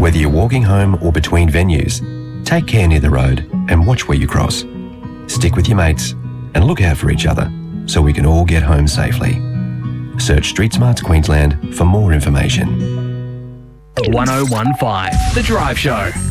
Whether you're walking home or between venues, take care near the road and watch where you cross. Stick with your mates and look out for each other so we can all get home safely. Search Street Smarts Queensland for more information. 1015 The Drive Show.